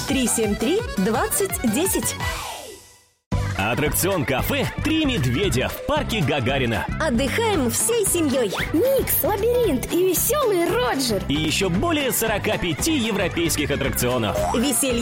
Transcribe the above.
373-2010. Аттракцион кафе «Три медведя» в парке Гагарина. Отдыхаем всей семьей. Микс, лабиринт и веселый Роджер. И еще более 45 европейских аттракционов. Веселье